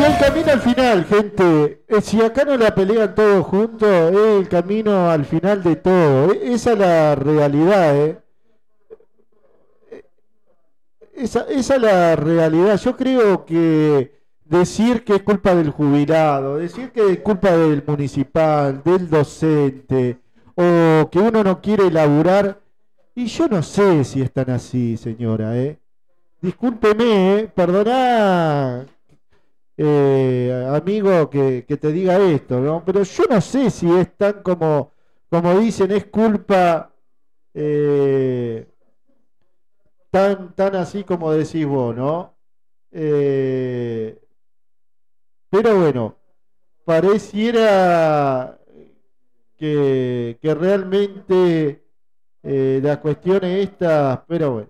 el camino al final, gente. Si acá no la pelean todos juntos, es el camino al final de todo. Esa es la realidad, ¿eh? Esa es la realidad. Yo creo que decir que es culpa del jubilado, decir que es culpa del municipal, del docente, o que uno no quiere laburar, y yo no sé si están así, señora, ¿eh? Discúlpeme, perdoná, amigo, que te diga esto, ¿no? Pero yo no sé si es tan como dicen, es culpa eh, tan así como decís vos, ¿no? Eh, pero bueno, pareciera que realmente las cuestiones estas, pero bueno,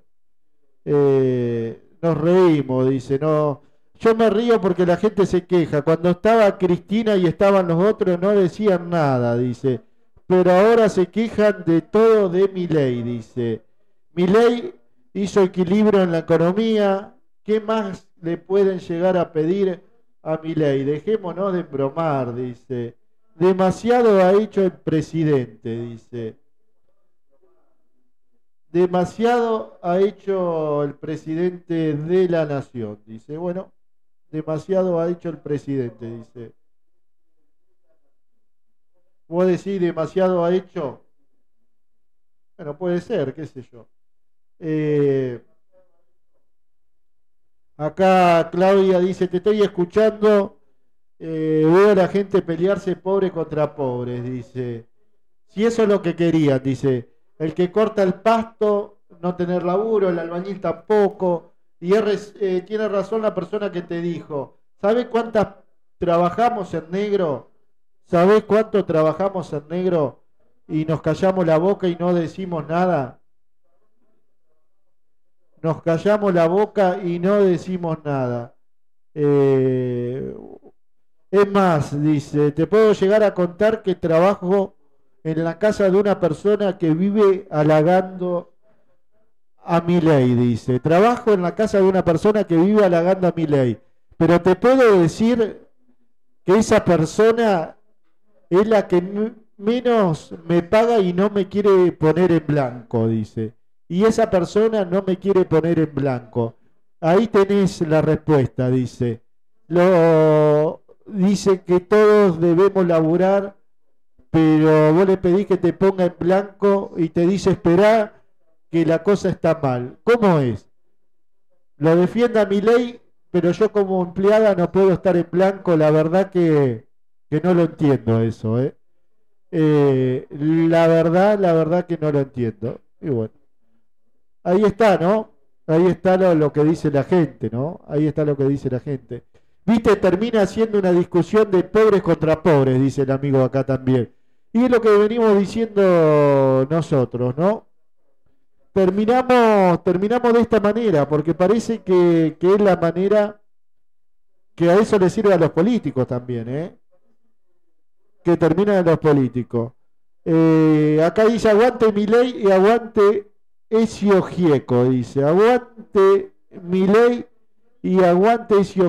nos reímos, dice, no, yo me río porque la gente se queja. Cuando estaba Cristina y estaban los otros no decían nada, dice, pero ahora se quejan de todo de Milei, dice. Milei hizo equilibrio en la economía, ¿qué más le pueden llegar a pedir a Milei? Dejémonos de bromar, dice. Demasiado ha hecho el presidente, dice. Demasiado ha hecho el presidente de la nación, dice. Bueno, demasiado ha hecho el presidente, dice. ¿Vos decís demasiado ha hecho? Bueno, puede ser, qué sé yo. Eh, Acá Claudia dice, te estoy escuchando, veo a la gente pelearse pobres contra pobres, dice. Si eso es lo que querían, dice. El que corta el pasto, no tener laburo, el albañil tampoco. Y tiene razón la persona que te dijo. ¿Sabes cuántas trabajamos en negro? ¿Sabés cuánto trabajamos en negro y nos callamos la boca y no decimos nada? Nos callamos la boca y no decimos nada. Eh, es más, dice, te puedo llegar a contar que trabajo en la casa de una persona que vive halagando a Milei, dice. Trabajo en la casa de una persona que vive halagando a Milei. Pero te puedo decir que esa persona es la que menos me paga y no me quiere poner en blanco, dice. Y esa persona no me quiere poner en blanco. Ahí tenés la respuesta, dice. Dice que todos debemos laburar, pero vos le pedís que te ponga en blanco y te dice esperá que la cosa está mal. ¿Cómo es? Lo defienda mi ley, pero yo como empleada no puedo estar en blanco. La verdad que no lo entiendo eso, ¿eh? La verdad que no lo entiendo. Y bueno, ahí está, ¿no? Ahí está lo que dice la gente, ¿no? Ahí está lo que dice la gente. Viste, termina siendo una discusión de pobres contra pobres, dice el amigo acá también. Y es lo que venimos diciendo nosotros, ¿no? Terminamos de esta manera, porque parece que es la manera que a eso le sirve a los políticos también, ¿eh? Que terminan los políticos. Acá dice aguante Milei y aguante Ezio Gieco, dice. Aguante Milei y aguante Ezio